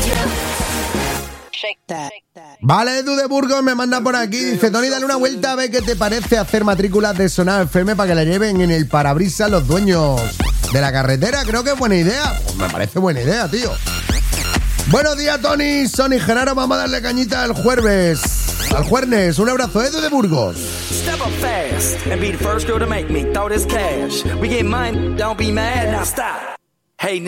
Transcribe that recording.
Vale, Edu de Burgos me manda por aquí. Dice, Tony, dale una vuelta a ver qué te parece hacer matrículas de Sonar FM para que la lleven en el parabrisas los dueños de la carretera. Creo que es buena idea. Pues me parece buena idea, tío. Buenos días, Tony, Sony, Genaro. Vamos a darle cañita al jueves. Al jueves. Un abrazo, Edu de Burgos. Step up fast and be the first girl to make me throw this cash. We get mine, don't be mad, now stop. Hey,